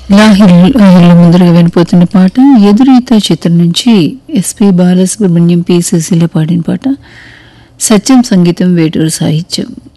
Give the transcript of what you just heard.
లాహిర్లో ముందుగా వినిపోతున్న పాట ఎదురీత చిత్రం నుంచి ఎస్పి బాలసుబ్రహ్మణ్యం పి సుశీల పాడిన పాట. సత్యం సంగీతం, వేటూరు సాహిత్యం.